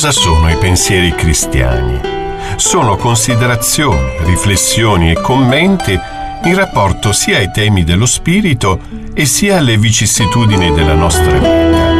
Cosa sono i pensieri cristiani? Sono considerazioni, riflessioni e commenti in rapporto sia ai temi dello spirito e sia alle vicissitudini della nostra vita.